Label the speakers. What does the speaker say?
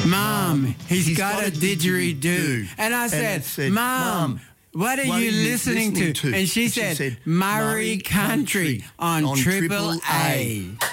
Speaker 1: Mum, he's got a didgeridoo. And I said, Mum, what are you listening to? And she said, Murray Country on Triple A.